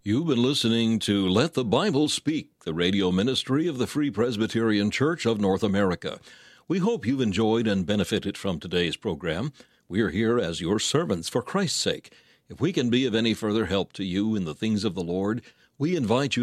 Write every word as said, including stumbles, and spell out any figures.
You've been listening to Let the Bible Speak, the radio ministry of the Free Presbyterian Church of North America. We hope you've enjoyed and benefited from today's program. We are here as your servants for Christ's sake. If we can be of any further help to you in the things of the Lord, we invite you